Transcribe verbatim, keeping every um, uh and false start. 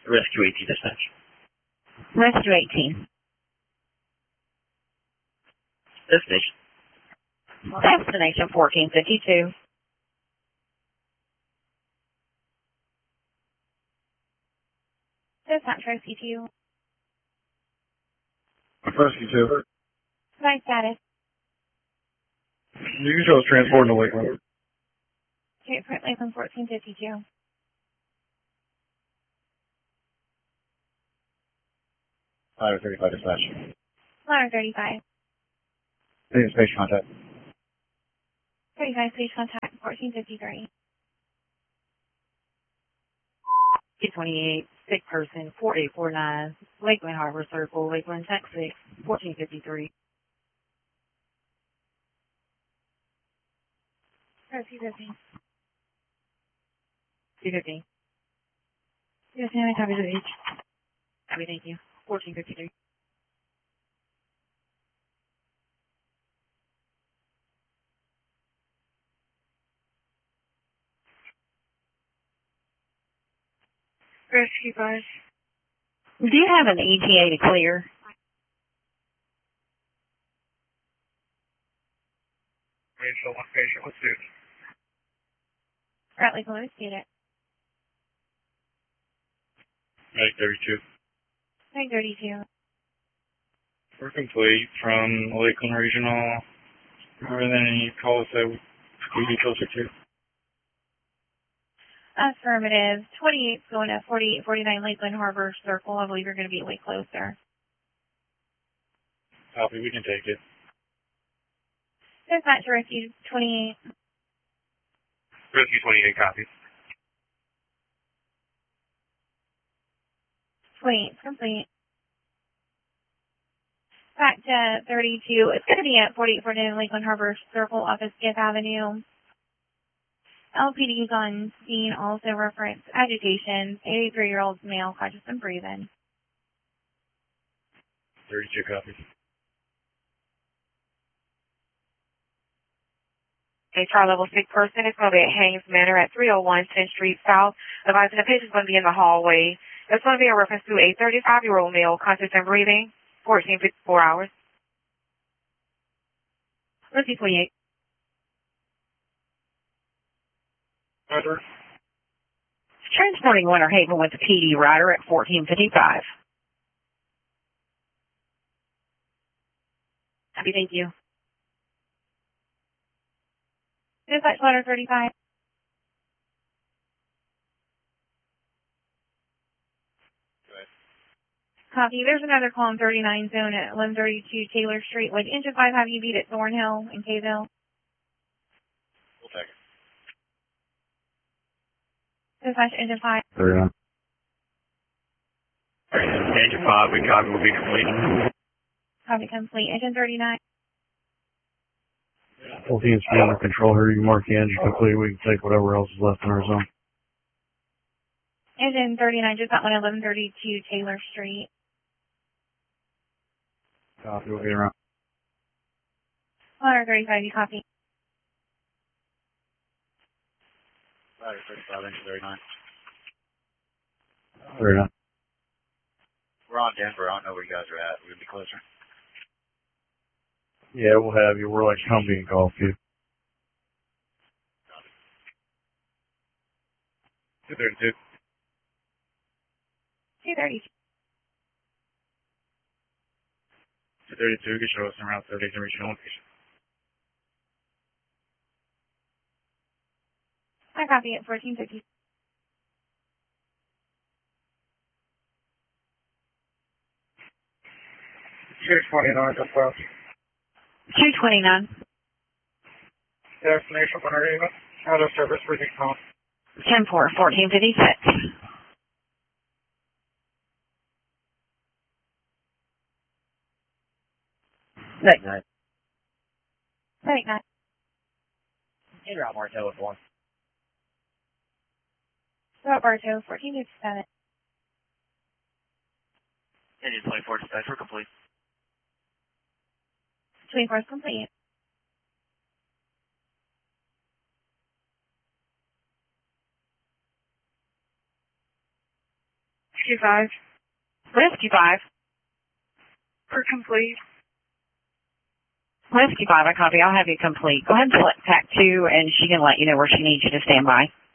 Rescue eighteen dispatch. Rescue eighteen. Destination. Destination fourteen fifty-two. Dispatch Rescue two. Rescue two. Nice status. You can show us transporting to Lakeland. Transport Lakeland fourteen fifty-two. Ladder thirty-five dispatch. Ladder thirty-five. Need space contact. thirty-five, please contact fourteen fifty-three. T twenty-eight, sick person, four eight four nine, Lakeland Harbor Circle, Lakeland, Texas, fourteen fifty-three. Rescue fifteen. T fifteen. Yes, ma'am, copy the page. Copy, thank you. fourteen fifty-three. Rescue five. Do you have an E T A to clear? Racial location, let's do it. Right, Lakeland, let's get it. Medic thirty-two. nine thirty-two. We're complete from Lakeland Regional. Or then any calls that we could be closer to. Affirmative. twenty-eight going to forty-eight forty-nine Lakeland Harbor Circle. I believe you're going to be way closer. Copy, we can take it. Dispatch Rescue twenty-eight. Rescue twenty-eight, copy. twenty-eight complete. Back to thirty-two. It's going to be at forty-eight forty-nine Lakeland Harbor Circle off of Fifth Avenue. L P Ds on scene also reference agitation. eighty-three-year-old male, conscious and breathing. thirty-two copies. A tri-level sick person is going to be at Haynes Manor at three oh one tenth Street South. Advising the patient's going to be in the hallway. It's going to be a reference to a thirty-five-year-old male, conscious and breathing, fourteen fifty-four hours. Rescue twenty-eight. Roger. Transporting Winter Haven with the P D rider at fourteen fifty-five. Happy, thank you. Dispatch letter thirty-five. Copy. There's another call in thirty-nine zone at eleven thirty-two Taylor Street. Would engine five have you beat at Thornhill in Kayville? We'll take it. Dispatch engine five. thirty-nine. Engine five, we copy, will be complete. Copy complete. Engine thirty-nine. fourteen speed under control here. You mark the engine complete. We can take whatever else is left in our zone. Engine thirty-nine, just that one, eleven thirty-two Taylor Street. Copy, we'll be around. Ladder thirty-five, you copy. Ladder thirty-five, engine thirty-nine. thirty-nine. We're on Denver. I don't know where you guys are at. We'll be closer. Yeah, we'll have you. We're like Humvee and Golf, too. two thirty-two. two thirty-two. two thirty-two, you can show us around thirty to reach your location. I copy it, fourteen fifty. two twenty-nine, that's well. two twenty-nine. Destination Winter Haven. Out of service for the call. ten four, fourteen fifty-six. Night. thirty-nine. En route, Martel with one. Route Bartow, fourteen fifty-seven. Engine twenty-four dispatch, we're complete. twenty-four is complete. Rescue five. Rescue five. For complete. Rescue five, I copy. I'll have you complete. Go ahead and select T A C two, and she can let you know where she needs you to stand by.